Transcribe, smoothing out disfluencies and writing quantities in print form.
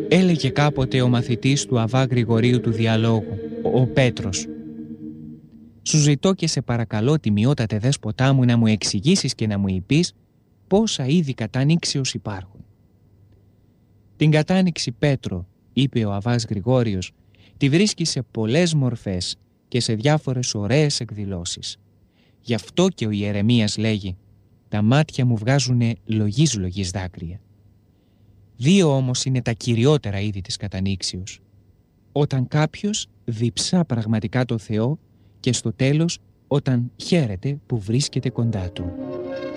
Έλεγε κάποτε ο μαθητής του Αββά Γρηγορίου του Διαλόγου, ο Πέτρος. «Σου ζητώ και σε παρακαλώ, τιμιότατε δέσποτά μου, να μου εξηγήσεις και να μου είπεις πόσα είδη κατάνοιξεως υπάρχουν». «Την κατάνοιξη, Πέτρο», είπε ο Αββάς Γρηγόριος, «τη βρίσκει σε πολλές μορφές και σε διάφορες ωραίες εκδηλώσεις. Γι' αυτό και ο Ιερεμίας λέγει «Τα μάτια μου βγάζουνε λογής δάκρυα». Δύο όμως είναι τα κυριότερα είδη της κατανήξεως. Όταν κάποιος διψά πραγματικά το Θεό και στο τέλος όταν χαίρεται που βρίσκεται κοντά του.